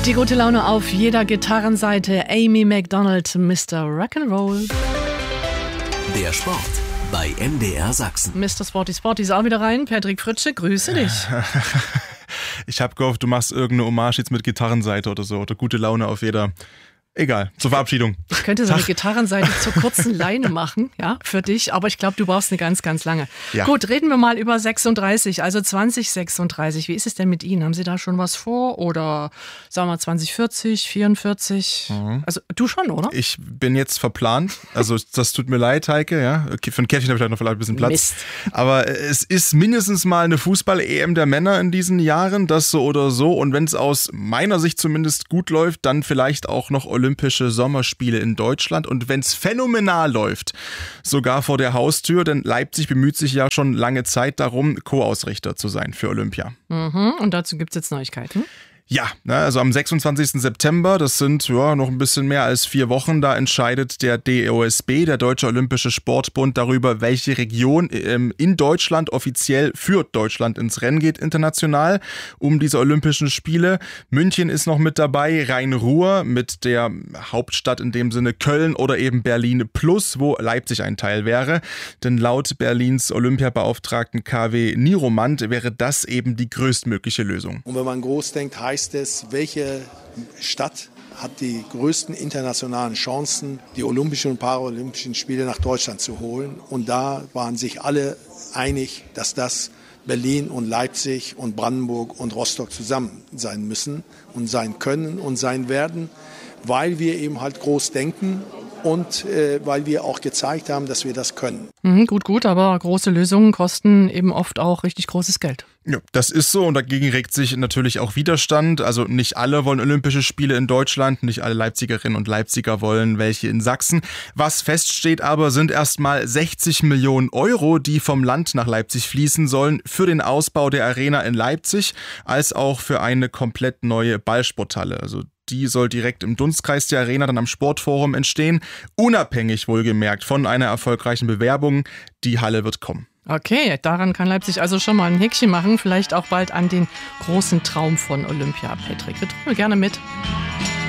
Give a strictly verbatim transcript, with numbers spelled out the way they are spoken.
Die gute Laune auf jeder Gitarrenseite. Amy Macdonald, Mister Rock'n'Roll. Der Sport bei M D R Sachsen. Mister Sporty Sporty ist auch wieder rein. Patrick Fritsche, grüße dich. Ich habe gehofft, du machst irgendeine Hommage jetzt mit Gitarrenseite oder so. Oder gute Laune auf jeder. Egal, zur Verabschiedung. Ich könnte so eine Gitarrenseite zur kurzen Leine machen, ja, für dich, aber ich glaube, du brauchst eine ganz, ganz lange. Ja. Gut, reden wir mal über sechsunddreißig, also zwanzig sechsunddreißig. Wie ist es denn mit Ihnen? Haben Sie da schon was vor oder sagen wir mal zwanzig vierzig, vierundvierzig? Mhm. Also du schon, oder? Ich bin jetzt verplant, also das tut mir leid, Heike, ja. Für ein Käffchen habe ich halt noch vielleicht ein bisschen Platz. Mist. Aber es ist mindestens mal eine Fußball-E M der Männer in diesen Jahren, das so oder so. Und wenn es aus meiner Sicht zumindest gut läuft, dann vielleicht auch noch Olympische Sommerspiele in Deutschland und wenn es phänomenal läuft, sogar vor der Haustür, denn Leipzig bemüht sich ja schon lange Zeit darum, Co-Ausrichter zu sein für Olympia. Mhm, und dazu gibt es jetzt Neuigkeiten. Ja, also am sechsundzwanzigsten September, das sind ja noch ein bisschen mehr als vier Wochen, da entscheidet der D O S B, der Deutsche Olympische Sportbund, darüber, welche Region in Deutschland offiziell für Deutschland ins Rennen geht, international, um diese Olympischen Spiele. München ist noch mit dabei, Rhein-Ruhr mit der Hauptstadt in dem Sinne Köln oder eben Berlin plus, wo Leipzig ein Teil wäre. Denn laut Berlins Olympiabeauftragten K W Nieromant wäre das eben die größtmögliche Lösung. Und wenn man groß denkt, heißt es, welche Stadt hat die größten internationalen Chancen, die Olympischen und Paralympischen Spiele nach Deutschland zu holen. Und da waren sich alle einig, dass das Berlin und Leipzig und Brandenburg und Rostock zusammen sein müssen und sein können und sein werden, weil wir eben halt groß denken und äh, weil wir auch gezeigt haben, dass wir das können. Mhm, gut, gut, aber große Lösungen kosten eben oft auch richtig großes Geld. Ja, das ist so und dagegen regt sich natürlich auch Widerstand. Also nicht alle wollen Olympische Spiele in Deutschland, nicht alle Leipzigerinnen und Leipziger wollen welche in Sachsen. Was feststeht aber, sind erstmal sechzig Millionen Euro, die vom Land nach Leipzig fließen sollen für den Ausbau der Arena in Leipzig, als auch für eine komplett neue Ballsporthalle. Also die soll direkt im Dunstkreis der Arena dann am Sportforum entstehen, unabhängig wohlgemerkt von einer erfolgreichen Bewerbung. Die Halle wird kommen. Okay, daran kann Leipzig also schon mal ein Häkchen machen, vielleicht auch bald an den großen Traum von Olympia. Patrick, wir tun gerne mit.